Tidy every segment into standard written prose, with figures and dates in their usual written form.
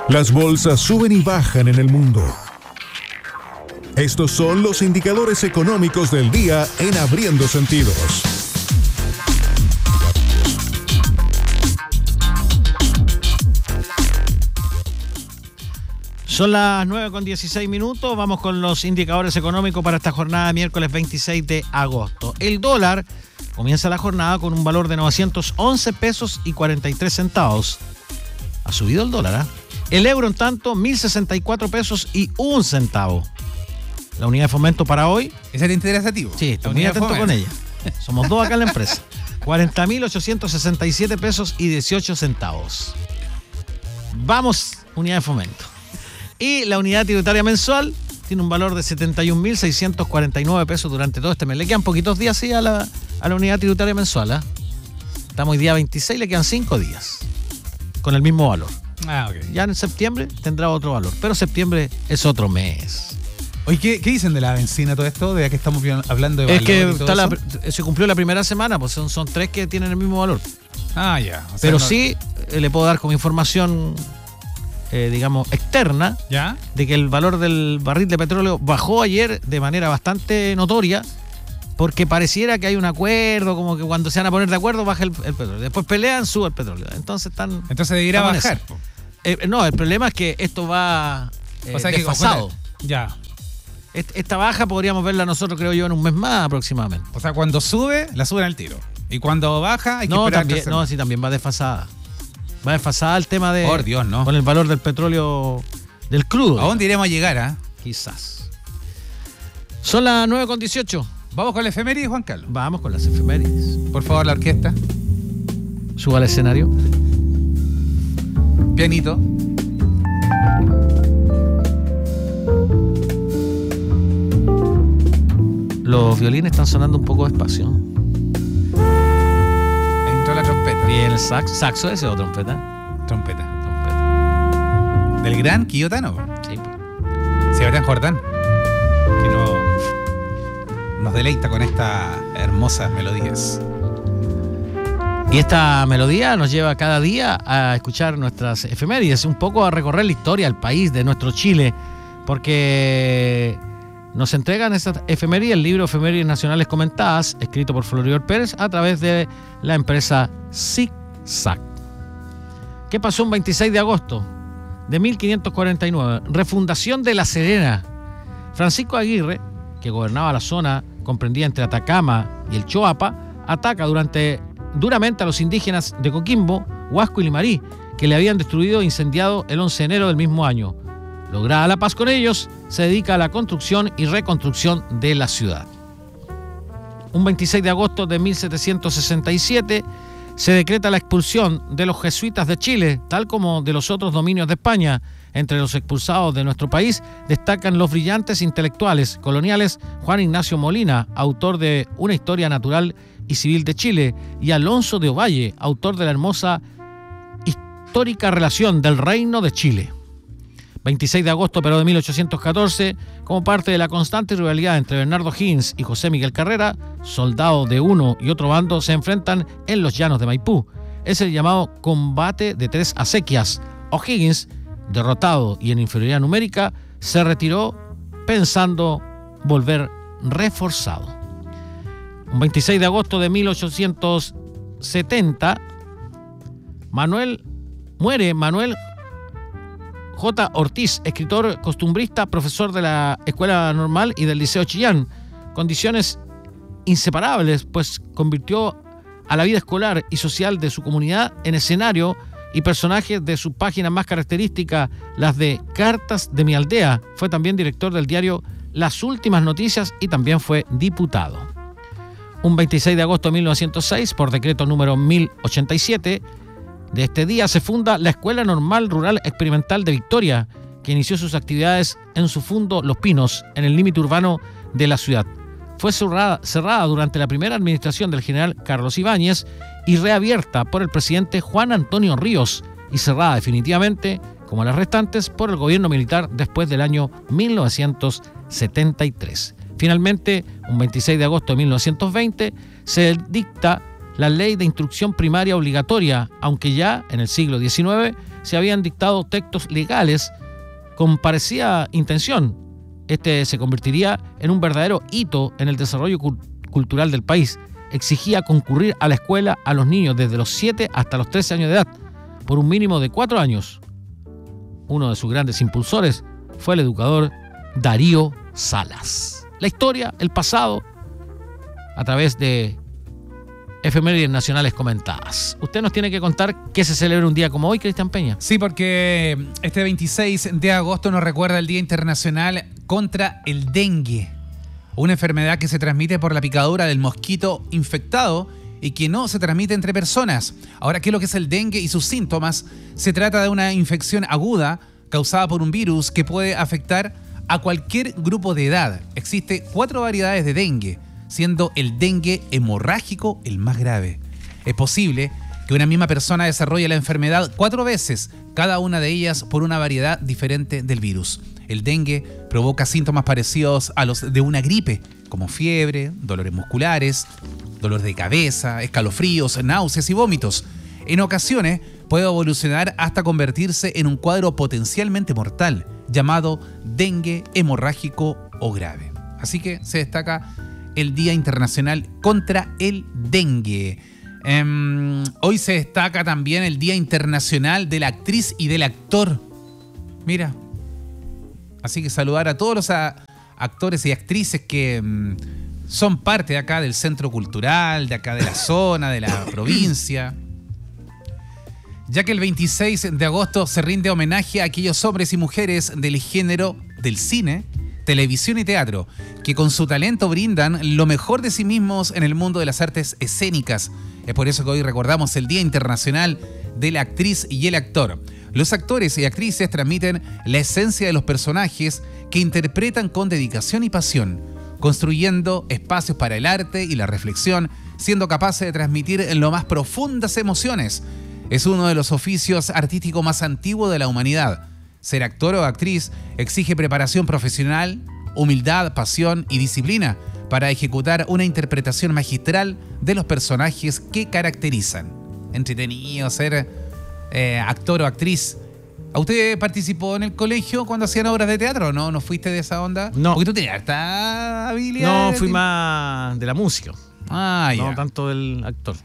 Las bolsas suben y bajan en el mundo. Estos son los indicadores económicos del día en Abriendo Sentidos. Son las 9:16. Vamos con los indicadores económicos para esta jornada de miércoles 26 de agosto. El dólar comienza la jornada con un valor de 911 pesos y 43 centavos. Ha subido el dólar, ¿eh? El euro, en tanto, 1.064 pesos y un centavo. La unidad de fomento para hoy. ¿Esa te interesa a ti? Sí, estoy muy atento con ella. Somos dos acá en la empresa. 40.867 pesos y 18 centavos. Vamos, unidad de fomento. Y la unidad tributaria mensual tiene un valor de 71.649 pesos durante todo este mes. Le quedan poquitos días a la unidad tributaria mensual, ¿eh? Estamos hoy día 26, le quedan 5 días con el mismo valor. Ok. Ya en septiembre tendrá otro valor, pero septiembre es otro mes. Oye, ¿qué dicen de la benzina todo esto? ¿De qué estamos hablando de valor? Es que y todo se cumplió la primera semana, pues son 3 que tienen el mismo valor. Ya. O sea, pero sí le puedo dar como información, digamos, externa, ¿ya? De que el valor del barril de petróleo bajó ayer de manera bastante notoria, porque pareciera que hay un acuerdo, como que cuando se van a poner de acuerdo baja el petróleo. Después pelean, sube el petróleo. Entonces debería bajar. No, el problema es que esto va desfasado. Ya. Esta baja podríamos verla nosotros, creo yo, en un mes más aproximadamente. O sea, cuando sube, la suben al tiro. Y cuando baja, hay que esperar. También va desfasada. Va desfasada el tema de... Por Dios, ¿no? Con el valor del petróleo, del crudo. ¿A dónde iremos a llegar, Quizás. Son las 9:18. ¿Vamos con la efeméride, Juan Carlos? Vamos con las efemérides. Por favor, la orquesta. Suba al escenario. Pianito. Los violines están sonando un poco despacio. Entró la trompeta. Bien, el saxo ese o trompeta. Trompeta. Del gran Quillotano. Sí. Sebastián Jordán, que nos deleita con estas hermosas melodías. Y esta melodía nos lleva cada día a escuchar nuestras efemérides, un poco a recorrer la historia del país, de nuestro Chile, porque nos entregan estas efemérides, el libro Efemérides Nacionales Comentadas, escrito por Floridor Pérez a través de la empresa ZigZag. ¿Qué pasó un 26 de agosto de 1549? Refundación de La Serena. Francisco Aguirre, que gobernaba la zona comprendida entre Atacama y el Choapa, ataca duramente a los indígenas de Coquimbo, Huasco y Limarí, que le habían destruido e incendiado el 11 de enero del mismo año. Lograda la paz con ellos, se dedica a la construcción y reconstrucción de la ciudad. Un 26 de agosto de 1767 se decreta la expulsión de los jesuitas de Chile, tal como de los otros dominios de España. Entre los expulsados de nuestro país destacan los brillantes intelectuales coloniales Juan Ignacio Molina, autor de Una historia natural y civil de Chile, y Alonso de Ovalle, autor de la hermosa Histórica relación del Reino de Chile. 26 de agosto, pero de 1814, como parte de la constante rivalidad entre Bernardo Higgins y José Miguel Carrera, soldados de uno y otro bando se enfrentan en los llanos de Maipú. Es el llamado combate de 3 acequias. O'Higgins, derrotado y en inferioridad numérica, se retiró pensando volver reforzado. Un 26 de agosto de 1870, muere Manuel J. Ortiz, escritor costumbrista, profesor de la Escuela Normal y del Liceo Chillán. Condiciones inseparables, pues convirtió a la vida escolar y social de su comunidad en escenario y personajes de sus páginas más características, las de Cartas de mi aldea. Fue también director del diario Las Últimas Noticias y también fue diputado. Un 26 de agosto de 1906, por decreto número 1087, de este día se funda la Escuela Normal Rural Experimental de Victoria, que inició sus actividades en su fundo Los Pinos, en el límite urbano de la ciudad. Fue cerrada durante la primera administración del general Carlos Ibáñez y reabierta por el presidente Juan Antonio Ríos, y cerrada definitivamente, como las restantes, por el gobierno militar después del año 1973. Finalmente, un 26 de agosto de 1920, se dicta la ley de instrucción primaria obligatoria, aunque ya en el siglo XIX se habían dictado textos legales con parecida intención. Este se convertiría en un verdadero hito en el desarrollo cultural del país. Exigía concurrir a la escuela a los niños desde los 7 hasta los 13 años de edad, por un mínimo de 4 años. Uno de sus grandes impulsores fue el educador Darío Salas. La historia, el pasado, a través de efemérides nacionales comentadas. Usted nos tiene que contar qué se celebra un día como hoy, Cristian Peña. Sí, porque este 26 de agosto nos recuerda el Día Internacional contra el Dengue, una enfermedad que se transmite por la picadura del mosquito infectado y que no se transmite entre personas. Ahora, ¿qué es lo que es el dengue y sus síntomas? Se trata de una infección aguda causada por un virus que puede afectar a cualquier grupo de edad. Existen 4 variedades de dengue, siendo el dengue hemorrágico el más grave. Es posible que una misma persona desarrolle la enfermedad 4 veces, cada una de ellas por una variedad diferente del virus. El dengue provoca síntomas parecidos a los de una gripe, como fiebre, dolores musculares, dolor de cabeza, escalofríos, náuseas y vómitos. En ocasiones puede evolucionar hasta convertirse en un cuadro potencialmente mortal, llamado dengue hemorrágico o grave. Así que se destaca el Día Internacional contra el Dengue. Hoy se destaca también el Día Internacional de la Actriz y del Actor. Mira. Así que saludar a todos los actores y actrices que son parte de acá del centro cultural, de acá de la zona, de la provincia. Ya que el 26 de agosto se rinde homenaje a aquellos hombres y mujeres del género del cine, televisión y teatro, que con su talento brindan lo mejor de sí mismos en el mundo de las artes escénicas. Es por eso que hoy recordamos el Día Internacional de la Actriz y el Actor. Los actores y actrices transmiten la esencia de los personajes que interpretan con dedicación y pasión, construyendo espacios para el arte y la reflexión, siendo capaces de transmitir en lo más profundas emociones. Es uno de los oficios artísticos más antiguos de la humanidad. Ser actor o actriz exige preparación profesional, humildad, pasión y disciplina para ejecutar una interpretación magistral de los personajes que caracterizan. Entretenido ser actor o actriz. ¿A usted participó en el colegio cuando hacían obras de teatro? ¿No? ¿No fuiste de esa onda? No. Porque tú tenías harta habilidad. No, fui más de la música. Ah, ya. No tanto del actor.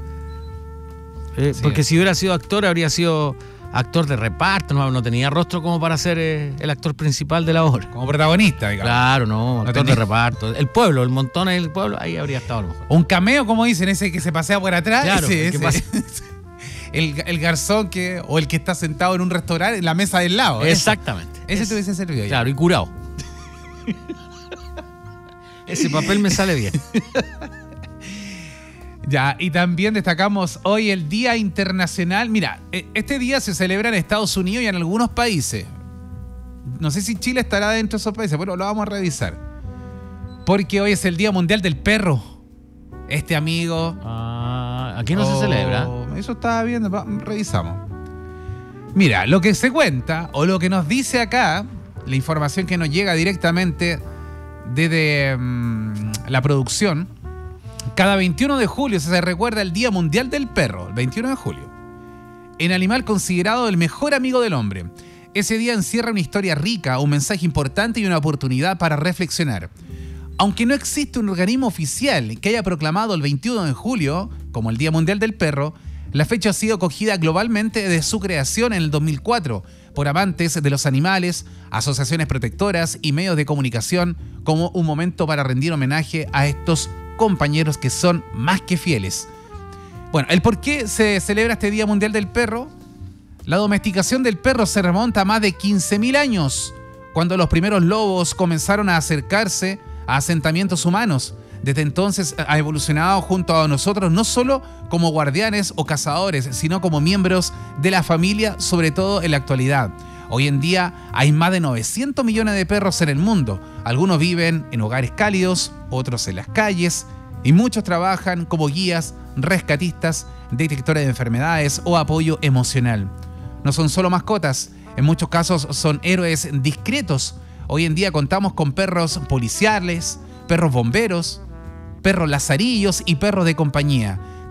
Sí. Porque si hubiera sido actor, habría sido actor de reparto. No tenía rostro como para ser el actor principal de la obra. Como protagonista, digamos. Claro, no, actor tenía de reparto. El pueblo, el montón del pueblo, ahí habría estado a lo mejor. Un cameo, como dicen, ese que se pasea por atrás. Claro, ese. pasa? El garzón o el que está sentado en un restaurante en la mesa del lado. Exactamente. Ese te hubiese servido ya. Claro, y curado. Ese papel me sale bien. Ya, y también destacamos hoy el Día Internacional. Mira, este día se celebra en Estados Unidos y en algunos países. No sé si Chile estará dentro de esos países, pero lo vamos a revisar. Porque hoy es el Día Mundial del Perro. Este amigo... Aquí no se celebra. Eso estaba viendo, revisamos. Mira, lo que se cuenta, o lo que nos dice acá, la información que nos llega directamente desde la producción, cada 21 de julio se recuerda el Día Mundial del Perro, el 21 de julio. El animal considerado el mejor amigo del hombre. Ese día encierra una historia rica, un mensaje importante y una oportunidad para reflexionar. Aunque no existe un organismo oficial que haya proclamado el 21 de julio como el Día Mundial del Perro, la fecha ha sido acogida globalmente desde su creación en el 2004 por amantes de los animales, asociaciones protectoras y medios de comunicación como un momento para rendir homenaje a estos compañeros que son más que fieles. Bueno, el por qué se celebra este Día Mundial del Perro. La domesticación del perro se remonta a más de 15.000 años, cuando los primeros lobos comenzaron a acercarse a asentamientos humanos. Desde entonces ha evolucionado junto a nosotros no solo como guardianes o cazadores, sino como miembros de la familia, sobre todo en la actualidad. Hoy en día hay más de 900 millones de perros en el mundo. Algunos viven en hogares cálidos, otros en las calles, y muchos trabajan como guías, rescatistas, detectores de enfermedades o apoyo emocional. No son solo mascotas, en muchos casos son héroes discretos. Hoy en día contamos con perros policiales, perros bomberos, perros lazarillos y perros de compañía.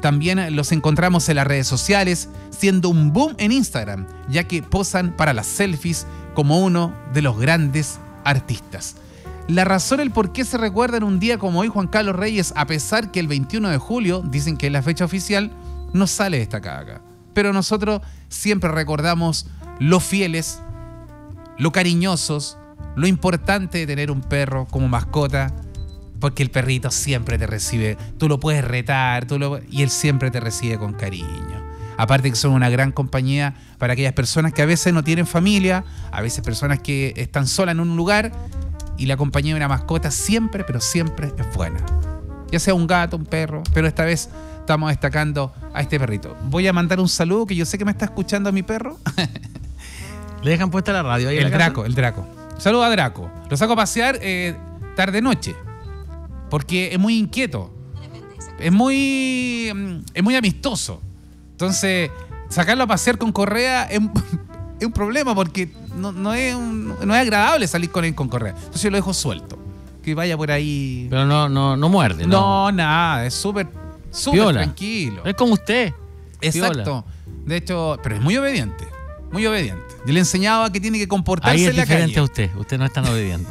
También los encontramos en las redes sociales, siendo un boom en Instagram, ya que posan para las selfies como uno de los grandes artistas. La razón, el por qué se recuerda en un día como hoy Juan Carlos Reyes, a pesar que el 21 de julio, dicen que es la fecha oficial, no sale destacada acá. Pero nosotros siempre recordamos lo fieles, lo cariñosos, lo importante de tener un perro como mascota, porque el perrito siempre te recibe, tú lo puedes retar, y él siempre te recibe con cariño. Aparte que son una gran compañía para aquellas personas que a veces no tienen familia, a veces personas que están solas en un lugar, y la compañía de una mascota siempre, pero siempre es buena. Ya sea un gato, un perro, pero esta vez estamos destacando a este perrito. Voy a mandar un saludo, que yo sé que me está escuchando mi perro. ¿Le dejan puesta la radio ahí en la casa? El Draco. Saludo a Draco. Lo saco a pasear tarde-noche, porque es muy inquieto. Es muy amistoso. Entonces, sacarlo a pasear con correa es un problema, porque no es agradable salir con él con correa. Entonces yo lo dejo suelto, que vaya por ahí. Pero no muerde, ¿no? No, nada, es súper Piola. tranquilo. Es como usted. Exacto. Piola. De hecho, pero es muy obediente. Muy obediente. Yo le enseñaba que tiene que comportarse Ahí es en la diferente calle. a usted. Usted no es tan obediente.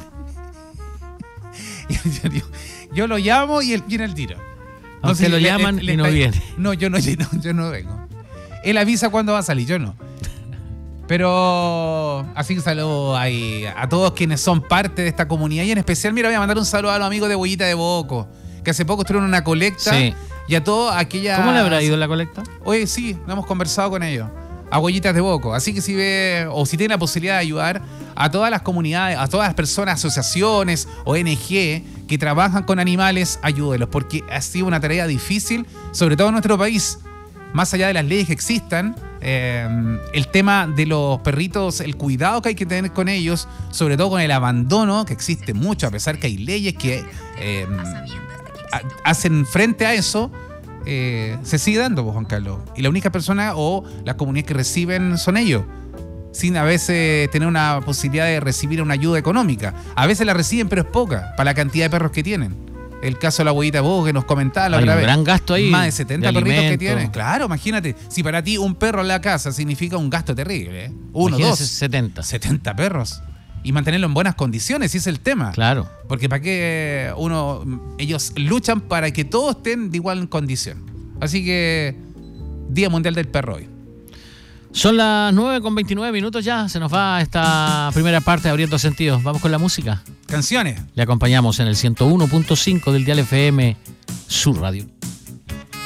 Yo lo llamo y él viene al tiro. A usted lo llaman y no viene. No, yo no vengo. Él avisa cuándo va a salir, yo no. Pero así que saludo ahí a todos quienes son parte de esta comunidad. Y en especial, mira, voy a mandar un saludo a los amigos de Huellita de Boco, que hace poco estuvieron una colecta. Sí. Y a todas aquellas... ¿Cómo le habrá ido la colecta? Oye, sí, no hemos conversado con ellos. A Huellitas de Boco. Así que si ve, o si tiene la posibilidad de ayudar a todas las comunidades, a todas las personas, asociaciones, ONG que trabajan con animales, ayúdenlos, porque ha sido una tarea difícil, sobre todo en nuestro país. Más allá de las leyes que existan, el tema de los perritos, el cuidado que hay que tener con ellos, sobre todo con el abandono, que existe mucho, a pesar que hay leyes que hacen frente a eso, se sigue dando, pues, Juan Carlos. Y la única persona o las comunidades que reciben son ellos, sin a veces tener una posibilidad de recibir una ayuda económica. A veces la reciben, pero es poca, para la cantidad de perros que tienen. El caso de la Huellita Bogo que nos comentaba la otra vez. Hay un gran gasto ahí. Más de 70 de perritos alimento. que tienen. Claro, imagínate. Si para ti un perro en la casa significa un gasto terrible, ¿eh? Uno, Imagínese dos. 70. 70 perros. Y mantenerlo en buenas condiciones, ese es el tema. Claro. Porque para qué ellos luchan para que todos estén de igual condición. Así que, Día Mundial del Perro hoy. Son las 9:29 ya. Se nos va esta primera parte de Abriendo Sentidos. Vamos con la música. Canciones. Le acompañamos en el 101.5 del dial FM, su radio.